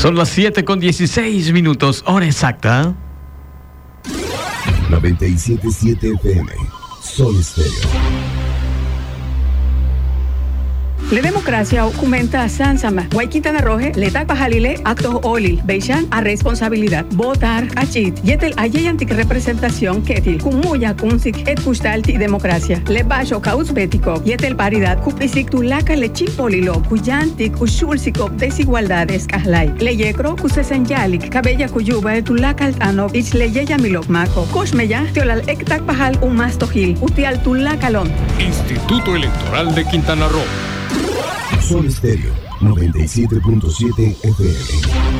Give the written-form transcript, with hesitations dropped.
Son las 7:16, hora exacta. 97.7 FM, Sol Estéreo. La democracia aumenta Sansama. Guayquintana Roje, Leta Pajalile, actos Oli, Beishan a responsabilidad. Votar, Achit, Yetel Ayeyantic representación Ketil, Kumuya Kunsik, et Kustalti democracia. Le Basho Kaus Bético, Yetel paridad, Kupisik Tulaka Lechil Polilo, Kuyantik, Ushulsiko, desigualdades Kahlai. Le Yekro, Kusesenyalik, Cabella Kuyuba, Tulaka Altano, Ich le Yeyamilok Mako. Koshmeya, Teolal Ektak Pajal, Umastojil, Utial Tulakalon. Instituto Electoral de Quintana Roo. Sol Estéreo, 97.7 FM.